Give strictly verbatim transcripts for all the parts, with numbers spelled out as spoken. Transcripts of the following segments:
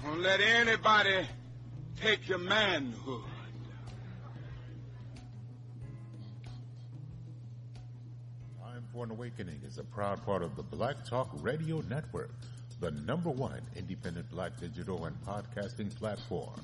Don't let anybody take your manhood. Time for an Awakening is a proud part of the Black Talk Radio Network, the number one independent black digital and podcasting platform.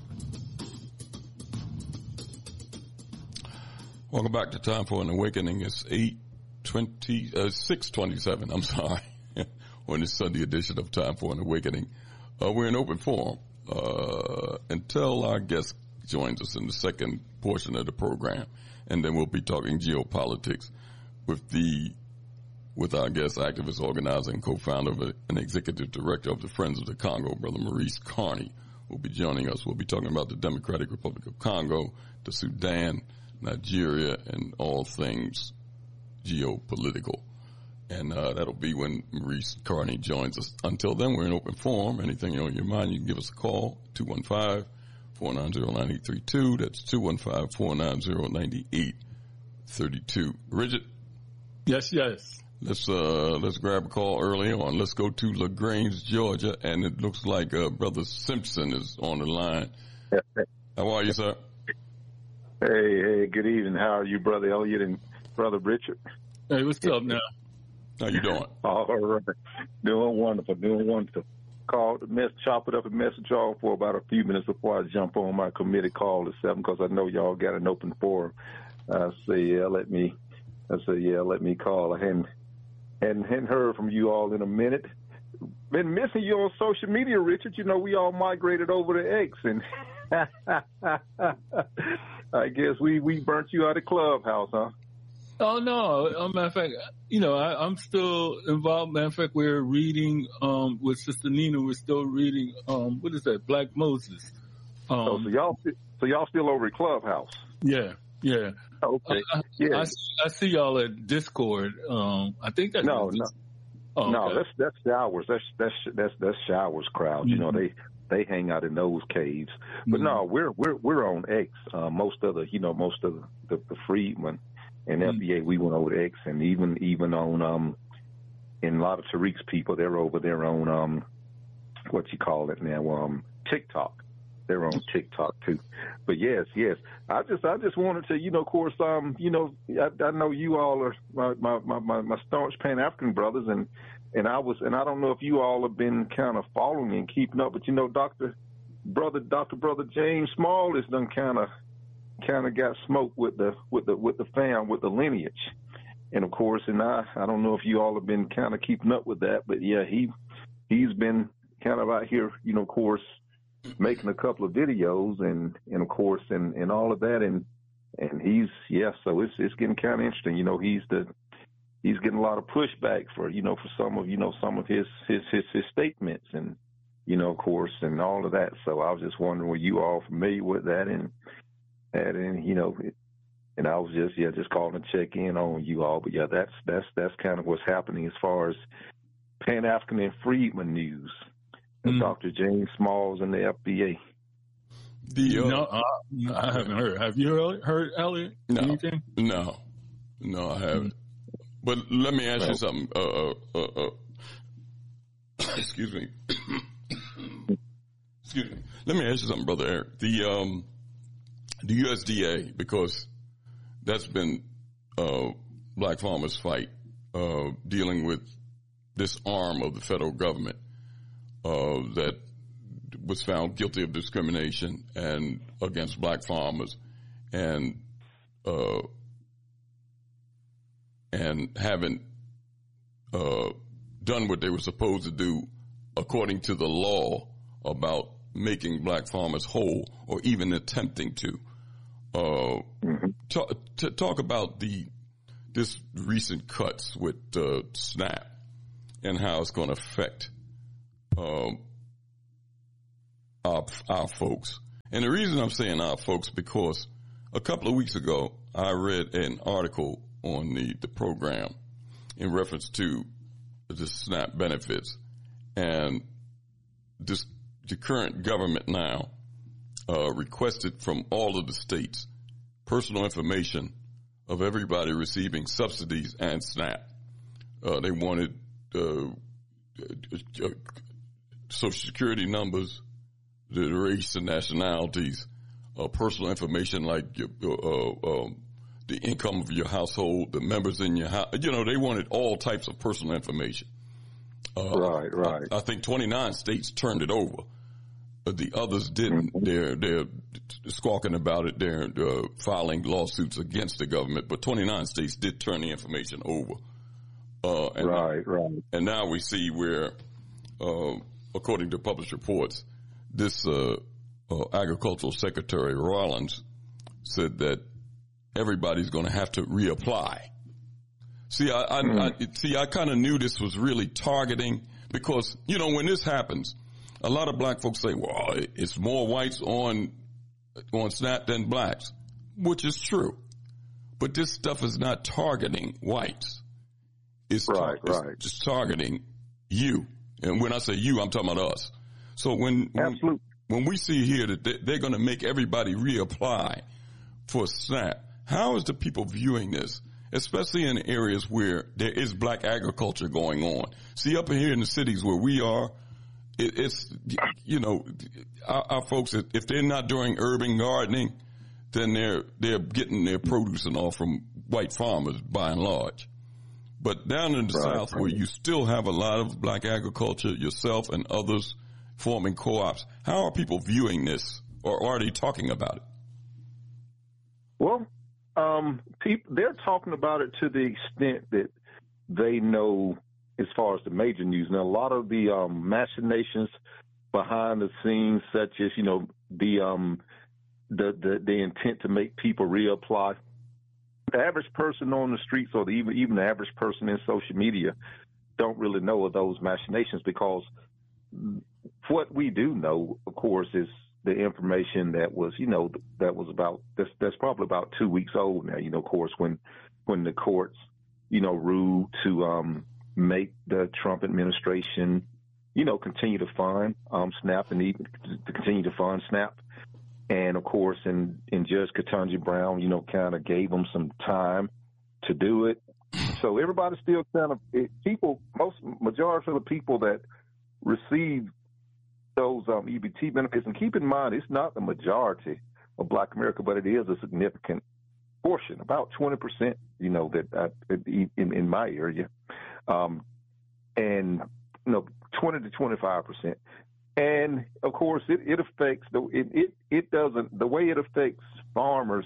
Welcome back to Time for an Awakening. It's eight twenty, uh, six twenty-seven. I'm sorry. On this Sunday edition of Time for an Awakening. Uh, we're in open forum, uh, until our guest joins us in the second portion of the program. And then we'll be talking geopolitics with the, with our guest activist, organizer, and co-founder and executive director of the Friends of the Congo, Brother Maurice Carney, will be joining us. We'll be talking about the Democratic Republic of Congo, the Sudan, Nigeria, and all things geopolitical. And uh, that'll be when Maurice Carney joins us. Until then, we're in open forum. Anything on your mind, you can give us a call, two one five, four nine zero, nine eight three two. That's two one five, four nine zero, nine eight three two. Richard? Yes, yes. Let's uh let's grab a call early on. Let's go to LaGrange, Georgia, and it looks like uh, Brother Simpson is on the line. How are you, sir? Hey, hey, good evening. How are you, Brother Elliot and Brother Richard? Hey, what's up now? How you doing? All right. Doing wonderful, doing wonderful. Called, mess, chop it up and message y'all for about a few minutes before I jump on my committee call at seven because I know y'all got an open forum. I say, yeah, let me, I say, yeah, let me call. I hadn't, hadn't, hadn't heard from you all in a minute. Been missing you on social media, Richard. You know, we all migrated over to X, and I guess we, we burnt you out of Clubhouse, huh? Oh, no. As a matter of fact, you know, I, I'm still involved. Matter of fact, we're reading um, with Sister Nina. We're still reading, um, what is that, Black Moses. Um, oh, so y'all so y'all still over at Clubhouse? Yeah, yeah. Okay. I, yeah. I, I see y'all at Discord. Um, I think that's... No, no. Oh, no, okay. that's that's Showers. That's that's that's that's Showers crowd. Mm-hmm. You know, they they hang out in those caves. But mm-hmm. no, we're we're we're on X. Uh, most of the you know most of the the, the Freedmen and F B A, we went over to X, and even even on um, in a lot of Tariq's people, they're over there on um, what you call it now, um, TikTok. They're on TikTok too. But yes, yes, I just I just wanted to, you know, of course, um, you know, I, I know you all are my my my, my, my staunch Pan African brothers, and and I was, and I don't know if you all have been kind of following and keeping up, but you know, Doctor Brother Doctor Brother James Small has done kind of. kind of got smoked with the with the with the fam with the lineage, and of course, and I I don't know if you all have been kind of keeping up with that, but yeah, he he's been kind of out here, you know, of course, making a couple of videos and and of course and and all of that, and and he's yeah, so it's it's getting kind of interesting, you know, he's the he's getting a lot of pushback for you know for some of you know some of his his his, his statements and you know of course and all of that. So I was just wondering, were you all familiar with that? And And, and you know, and I was just, yeah, just calling to check in on you all. But yeah, that's, that's, that's kind of what's happening as far as Pan-African and Freedmen news. Mm. Doctor James Smalls and the F B A. The, uh, no, uh, I haven't heard. Have you heard, heard Elliot? No, anything? no, no, I haven't. Mm. But let me ask you something. Uh, uh, uh, excuse me. excuse me. Let me ask you something, Brother Eric. The, um, The U S D A, because that's been uh, Black Farmers Fight, uh, dealing with this arm of the federal government uh, that was found guilty of discrimination and against black farmers, and uh, and haven't uh, done what they were supposed to do according to the law about making black farmers whole, or even attempting to. Uh, talk, to talk about the this recent cuts with uh, SNAP and how it's going to affect um, our our folks. And the reason I'm saying our folks, because a couple of weeks ago I read an article on the, the program in reference to the SNAP benefits, and this the current government now Uh, requested from all of the states personal information of everybody receiving subsidies and SNAP. Uh, they wanted uh, uh, Social Security numbers, the race and nationalities, uh, personal information like your, uh, uh, the income of your household, the members in your house. You know, they wanted all types of personal information. Uh, right, right. I, I think twenty-nine states turned it over. But the others didn't. Mm-hmm. They're they're squawking about it. They're uh, filing lawsuits against the government. But twenty-nine states did turn the information over. Uh, and right, now, right. And now we see where, uh, according to published reports, this uh, uh, Agricultural Secretary Rollins said that everybody's going to have to reapply. See, I, I, mm. I see. I kind of knew this was really targeting because you know when this happens. A lot of black folks say, well, it's more whites on on SNAP than blacks, which is true. But this stuff is not targeting whites. It's, right, tar- right. it's just targeting you. And when I say you, I'm talking about us. So when when, when we see here that they, they're going to make everybody reapply for SNAP, how is the people viewing this, especially in areas where there is black agriculture going on? See, up here in the cities where we are, it's, you know, our, our folks, if they're not doing urban gardening, then they're, they're getting their produce and all from white farmers by and large. But down in the right, South right. where you still have a lot of black agriculture, yourself and others forming co-ops, how are people viewing this or are they talking about it? Well, um, people, they're talking about it to the extent that they know as far as the major news. Now, a lot of the um, machinations behind the scenes, such as, you know, the, um, the, the, the intent to make people reapply. The average person on the streets or the, even, even the average person in social media don't really know of those machinations because what we do know, of course, is the information that was, you know, that was about, that's, that's probably about two weeks old now, you know, of course, when, when the courts, you know, ruled to, um, make the Trump administration, you know, continue to fund um, SNAP and even to continue to fund SNAP. And, of course, and, and Judge Ketanji Brown, you know, kind of gave them some time to do it. So everybody's still kind of it, people, most majority of the people that receive those um, E B T benefits, and keep in mind, it's not the majority of Black America, but it is a significant portion, about twenty percent, you know, that uh, in, in my area. Um, and, you know, twenty to twenty-five percent. And of course it, it affects the, it, it, it doesn't, the way it affects farmers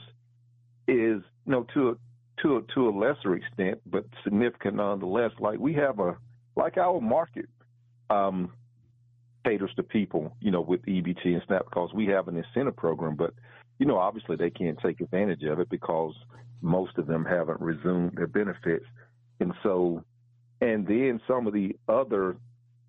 is, you know, to a, to a, to a lesser extent, but significant nonetheless. Like we have a, like our market, um, caters to people, you know, with E B T and SNAP because we have an incentive program, but, you know, obviously they can't take advantage of it because most of them haven't resumed their benefits. And so, and then some of the other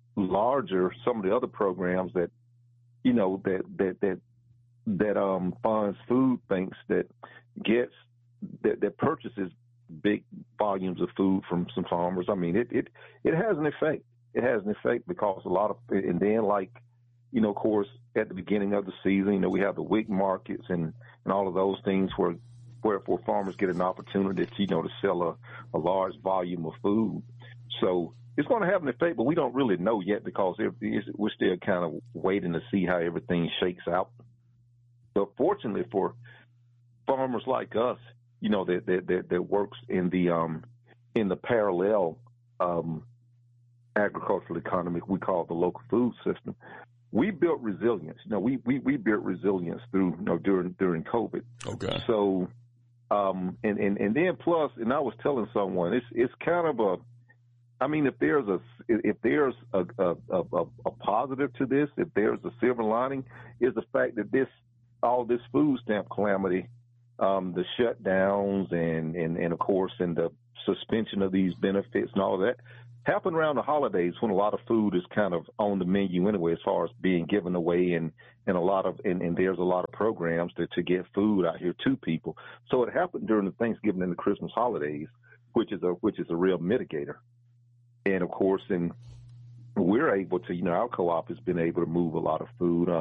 larger, some of the other programs that, you know, that, that, that, that, um, funds food banks that gets, that, that purchases big volumes of food from some farmers. I mean, it, it, it has an effect. It has an effect because a lot of, and then like, you know, of course, at the beginning of the season, you know, we have the wheat markets and, and all of those things where, where, where farmers get an opportunity to, you know, to sell a, a large volume of food. So it's going to have an effect, but we don't really know yet because it, it's, we're still kind of waiting to see how everything shakes out. But fortunately for farmers like us, you know, that, that, that, that works in the, um, in the parallel, um, agricultural economy, we call it the local food system. We built resilience. You know, we, we, we built resilience through, you know, during, during COVID. Okay. So, um, and, and, and then plus, and I was telling someone, it's, it's kind of a, I mean, if there's a, if there's a, a, a, a positive to this, if there's a silver lining, is the fact that this, all this food stamp calamity, um, the shutdowns and, and, and of course, and the suspension of these benefits and all of that, happen around the holidays when a lot of food is kind of on the menu anyway, as far as being given away, and, and a lot of and, and there's a lot of programs to, to get food out here to people. So it happened during the Thanksgiving and the Christmas holidays, which is a which is a real mitigator. And of course, and we're able to, you know, our co-op has been able to move a lot of food. Um,